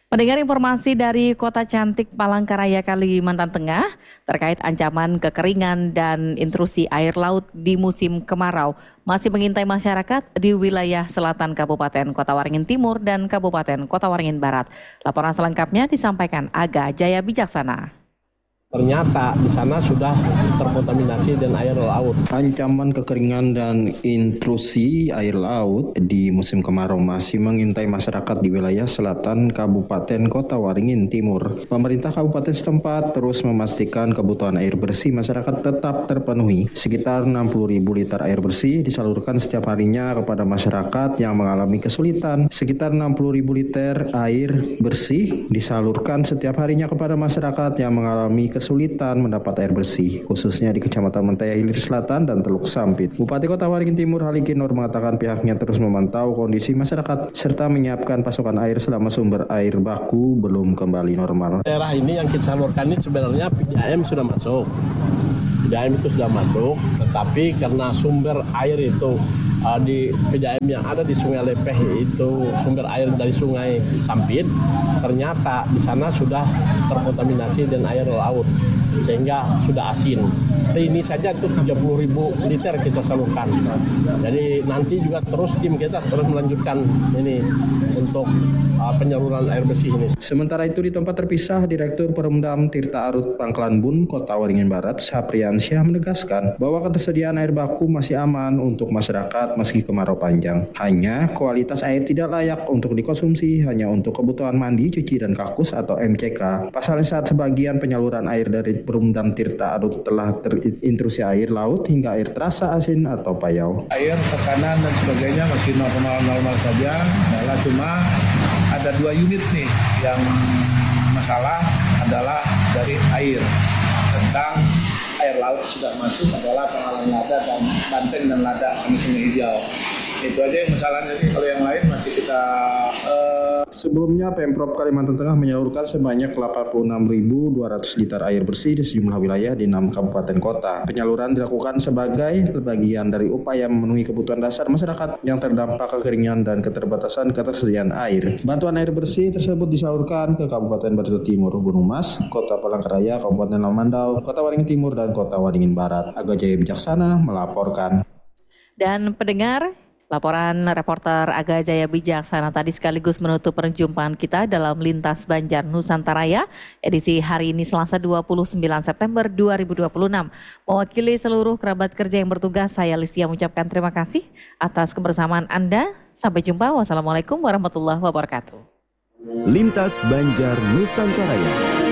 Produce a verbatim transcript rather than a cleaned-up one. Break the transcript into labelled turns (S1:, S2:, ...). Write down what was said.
S1: Mendengar informasi dari Kota Cantik Palangkaraya, Kalimantan Tengah terkait ancaman kekeringan dan intrusi air laut di musim kemarau masih mengintai masyarakat di wilayah selatan Kabupaten Kota Waringin Timur dan Kabupaten Kota Waringin Barat. Laporan selengkapnya disampaikan Aga Jaya Bijaksana.
S2: Ternyata di sana sudah terkontaminasi dan air laut.
S3: Ancaman kekeringan dan intrusi air laut di musim kemarau masih mengintai masyarakat di wilayah selatan Kabupaten Kota Waringin Timur. Pemerintah kabupaten setempat terus memastikan kebutuhan air bersih masyarakat tetap terpenuhi. Sekitar enam puluh ribu liter air bersih disalurkan setiap harinya kepada masyarakat yang mengalami kesulitan. Sekitar enam puluh ribu liter air bersih disalurkan setiap harinya kepada masyarakat yang mengalami kesulitan mendapat air bersih, khususnya di Kecamatan Mentaya Hilir Selatan dan Teluk Sampit. Bupati Kota Waringin Timur Halikin Nur mengatakan pihaknya terus memantau kondisi masyarakat serta menyiapkan pasokan air selama sumber air baku belum kembali normal.
S2: Daerah ini yang kita salurkan ini sebenarnya P D A M sudah masuk. P D A M itu sudah masuk, tetapi karena sumber air itu uh, di P D A M yang ada di Sungai Lepeh itu sumber air dari Sungai Sampit, ternyata di sana sudah terkontaminasi dan air laut sehingga sudah asin. Hari ini saja itu tiga puluh ribu liter kita salurkan. Jadi nanti juga terus tim kita terus melanjutkan ini untuk uh, penyaluran air bersih ini.
S3: Sementara itu di tempat terpisah, Direktur Perumdam Tirta Arut Pangkalan Bun Kota Waringin Barat Sapriansyah menegaskan bahwa ketersediaan air baku masih aman untuk masyarakat meski kemarau panjang. Hanya kualitas air tidak layak untuk dikonsumsi hanya untuk kebutuhan mandi, cuci dan kakus atau M C K. Pasalnya saat sebagian penyaluran air dari Perumdam Tirta Arut telah terintrusi air laut hingga air terasa asin atau payau.
S4: Air, tekanan dan sebagainya masih normal-normal saja. Malah cuma ada dua unit nih yang masalah adalah dari air. Tentang air laut sudah masuk adalah Pangkalan Lada dan Banteng dan Lada kami Sungai Hijau. Itu aja yang masalahnya sih, kalau yang lain masih kita uh...
S3: Sebelumnya Pemprov Kalimantan Tengah menyalurkan sebanyak delapan puluh enam ribu dua ratus liter air bersih di sejumlah wilayah di enam kabupaten kota. Penyaluran dilakukan sebagai bagian dari upaya memenuhi kebutuhan dasar masyarakat yang terdampak kekeringan dan keterbatasan ketersediaan air. Bantuan air bersih tersebut disalurkan ke Kabupaten Barito Timur, Gunung Mas, Kota Palangkaraya, Kabupaten Lamandau, Kota Waringin Timur dan Kota Waringin Barat. Aga Jaya Bijaksana melaporkan.
S1: Dan pendengar, laporan reporter Aga Jaya Bijaksana tadi sekaligus menutup perjumpaan kita dalam Lintas Banjar Nusantaraya edisi hari ini Selasa dua puluh sembilan September dua ribu dua puluh enam. Mewakili seluruh kerabat kerja yang bertugas, saya Listia mengucapkan terima kasih atas kebersamaan Anda. Sampai jumpa. Wassalamualaikum warahmatullahi wabarakatuh.
S5: Lintas Banjar Nusantaraya.